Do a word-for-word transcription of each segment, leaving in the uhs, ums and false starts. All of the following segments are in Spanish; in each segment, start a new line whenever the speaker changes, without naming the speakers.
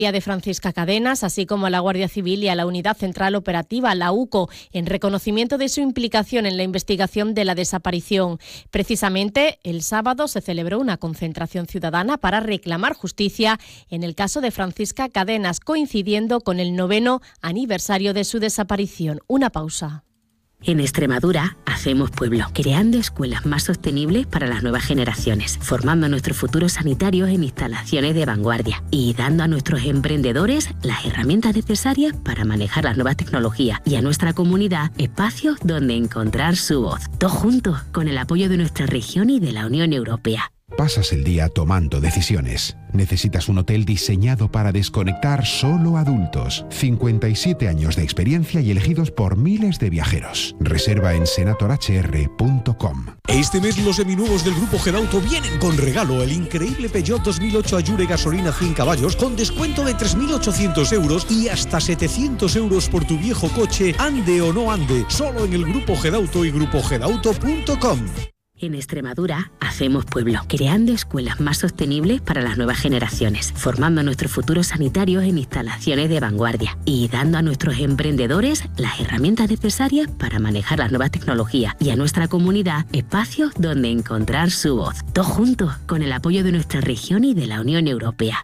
de Francisca Cadenas, así como a la Guardia Civil y a la Unidad Central Operativa, la U C O, en reconocimiento de su implicación en la investigación de la desaparición. Precisamente, el sábado se celebró una concentración ciudadana para reclamar justicia en el caso de Francisca Cadenas, coincidiendo con el noveno aniversario de su desaparición. Una pausa.
En Extremadura hacemos pueblo, creando escuelas más sostenibles para las nuevas generaciones, formando a nuestros futuros sanitarios en instalaciones de vanguardia y dando a nuestros emprendedores las herramientas necesarias para manejar las nuevas tecnologías y a nuestra comunidad espacios donde encontrar su voz. Todos juntos, con el apoyo de nuestra región y de la Unión Europea.
Pasas el día tomando decisiones. Necesitas un hotel diseñado para desconectar solo adultos. cincuenta y siete años de experiencia y elegidos por miles de viajeros. Reserva en senator h r punto com.
Este mes los seminuevos del Grupo Gedauto vienen con regalo: el increíble Peugeot dos mil ocho Allure gasolina cien caballos con descuento de tres mil ochocientos euros y hasta setecientos euros por tu viejo coche, ande o no ande. Solo en el Grupo Gedauto y grupo gedauto punto com.
En Extremadura hacemos pueblo, creando escuelas más sostenibles para las nuevas generaciones, formando a nuestros futuros sanitarios en instalaciones de vanguardia y dando a nuestros emprendedores las herramientas necesarias para manejar las nuevas tecnologías y a nuestra comunidad espacios donde encontrar su voz. Todos juntos, con el apoyo de nuestra región y de la Unión Europea.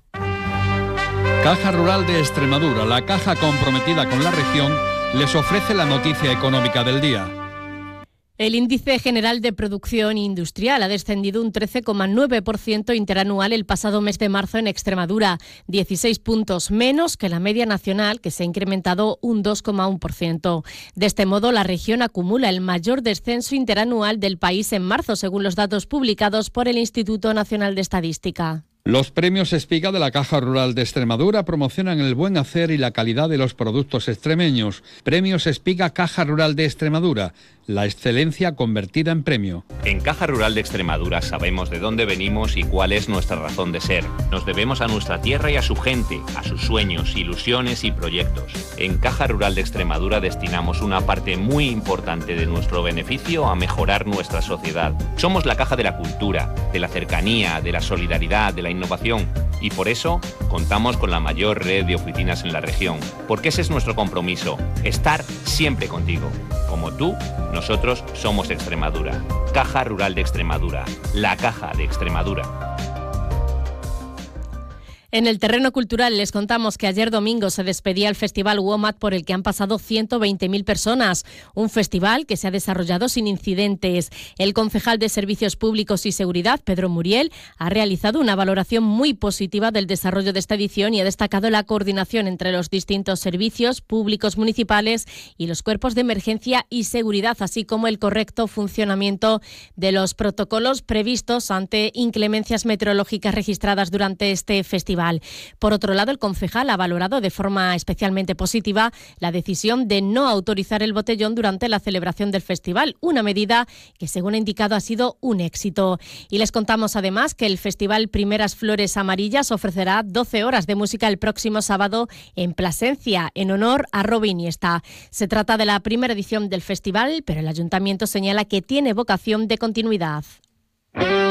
Caja Rural de Extremadura, la caja comprometida con la región, les ofrece la noticia económica del día.
El índice general de producción industrial ha descendido un trece coma nueve por ciento interanual el pasado mes de marzo en Extremadura, dieciséis puntos menos que la media nacional, que se ha incrementado un dos coma uno por ciento. De este modo, la región acumula el mayor descenso interanual del país en marzo, según los datos publicados por el Instituto Nacional de Estadística.
Los premios Espiga de la Caja Rural de Extremadura promocionan el buen hacer y la calidad de los productos extremeños. Premios Espiga Caja Rural de Extremadura, la excelencia convertida en premio.
En Caja Rural de Extremadura sabemos de dónde venimos y cuál es nuestra razón de ser. Nos debemos a nuestra tierra y a su gente, a sus sueños, ilusiones y proyectos. En Caja Rural de Extremadura destinamos una parte muy importante de nuestro beneficio a mejorar nuestra sociedad. Somos la caja de la cultura, de la cercanía, de la solidaridad, de la innovación, y por eso contamos con la mayor red de oficinas en la región, porque ese es nuestro compromiso, estar siempre contigo. Como tú, nosotros somos Extremadura. Caja Rural de Extremadura, la caja de Extremadura.
En el terreno cultural les contamos que ayer domingo se despedía el Festival WOMAD, por el que han pasado ciento veinte mil personas. Un festival que se ha desarrollado sin incidentes. El concejal de Servicios Públicos y Seguridad, Pedro Muriel, ha realizado una valoración muy positiva del desarrollo de esta edición y ha destacado la coordinación entre los distintos servicios públicos municipales y los cuerpos de emergencia y seguridad, así como el correcto funcionamiento de los protocolos previstos ante inclemencias meteorológicas registradas durante este festival. Por otro lado, el concejal ha valorado de forma especialmente positiva la decisión de no autorizar el botellón durante la celebración del festival, una medida que, según ha indicado, ha sido un éxito. Y les contamos además que el Festival Primeras Flores Amarillas ofrecerá doce horas de música el próximo sábado en Plasencia, en honor a Robin Iniesta. Se trata de la primera edición del festival, pero el Ayuntamiento señala que tiene vocación de continuidad.